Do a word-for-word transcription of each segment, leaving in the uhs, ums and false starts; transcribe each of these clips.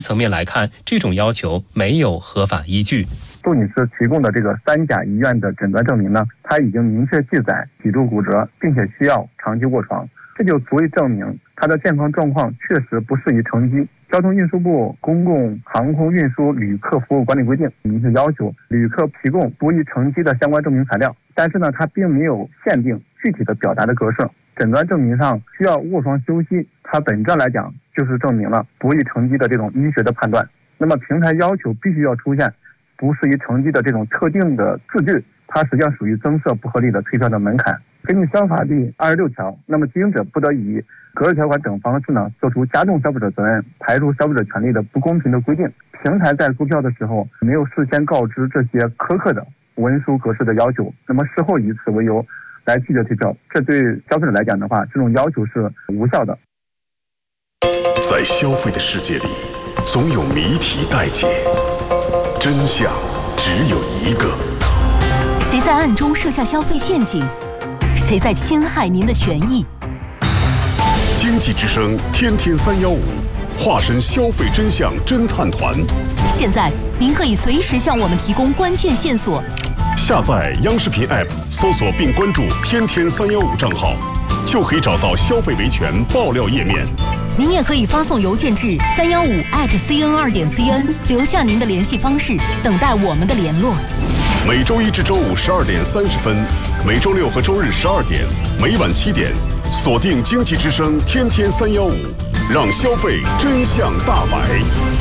层面来看，这种要求没有合法依据。 杜女士提供的这个三甲医院的诊断证明呢，它已经明确记载脊柱骨折，并且需要长期卧床，这就足以证明她的健康状况确实不适宜乘机。交通运输部公共航空运输旅客服务管理规定明确要求旅客提供足以乘机的相关证明材料，但是呢，它并没有限定具体的表达的格式。诊断证明上需要卧床休息，它本质来讲就是证明了不宜乘机的这种医学的判断。那么平台要求必须要出现不适宜乘机的这种特定的字句，它实际上属于增设不合理的退票的门槛。根据消法第二十六条，那么经营者不得以格式条款等方式呢，做出加重消费者责任、排除消费者权利的不公平的规定。平台在购票的时候没有事先告知这些苛刻的文书格式的要求，那么事后以此为由来拒绝退票，这对消费者来讲的话，这种要求是无效的。 在消费的世界里，总有谜题待解，真相只有一个。 谁在暗中设下消费陷阱？谁在侵害您的权益？ 经济之声天天三幺五，化身消费真相侦探团。 现在您可以随时向我们提供关键线索。 下载央视频 App， 搜索并关注天天三幺五账号，就可以找到消费维权爆料页面。 您也可以发送邮件至三幺五 at cn 二点 cn， 留下您的联系方式，等待我们的联络。 每周一至周五十二点三十分，每周六和周日十二点，每晚七点，锁定经济之声天天三幺五，让消费真相大白。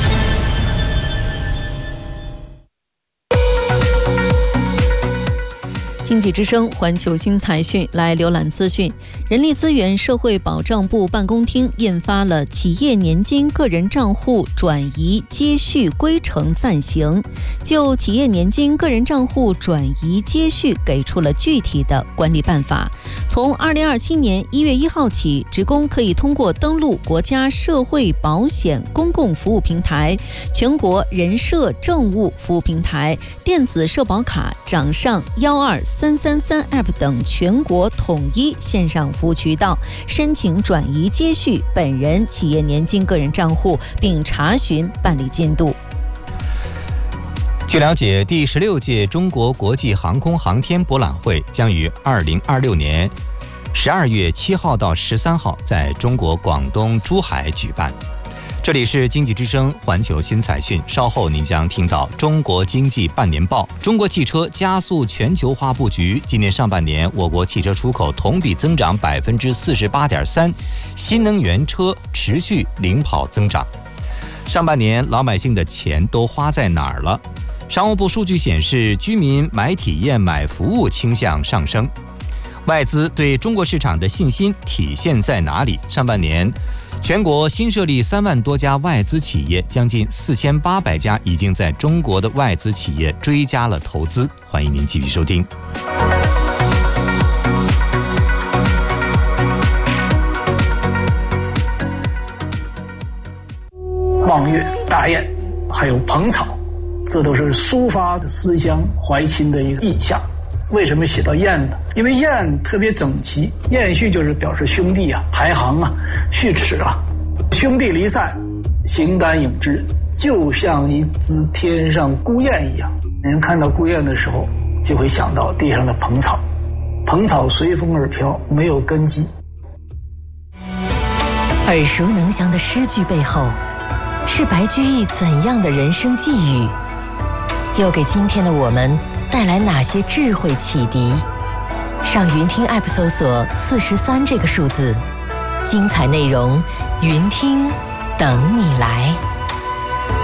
经济之声环球新财讯来浏览资讯。人力资源社会保障部办公厅印发了企业年金个人账户转移接续规程暂行，就企业年金个人账户转移接续给出了具体的管理办法。从二零二七年一月一号起，职工可以通过登录国家社会保险公共服务平台、全国人社政务服务平台、电子社保卡、掌上幺二三三三 App 等全国统一线上服务渠道申请转移接续本人企业年金个人账户，并查询办理进度。 据了解，第十六届中国国际航空航天博览会将于二零二六年十二月七号到十三号在中国广东珠海举办。这里是经济之声环球新财讯，稍后您将听到中国经济半年报。中国汽车加速全球化布局，今年上半年我国汽车出口同比增长百分之四十八点三，新能源车持续领跑增长。上半年老百姓的钱都花在哪儿了？商务部数据显示，居民买体验、买服务倾向上升。外资对中国市场的信心体现在哪里？上半年全国新设立三万多家外资企业，将近四千八百家已经在中国的外资企业追加了投资。欢迎您继续收听。 望月、大雁，还有蓬草，这都是抒发思乡怀亲的一个意象。为什么写到雁呢？因为雁特别整齐，雁序就是表示兄弟啊、排行啊、序齿啊。兄弟离散，形单影只，就像一只天上孤雁一样。人看到孤雁的时候，就会想到地上的蓬草，蓬草随风而飘，没有根基。 耳熟能详的诗句背后，是白居易怎样的人生际遇？又给今天的我们带来哪些智慧启迪？上云听 App 搜索四十三这个数字，精彩内容，云听等你来。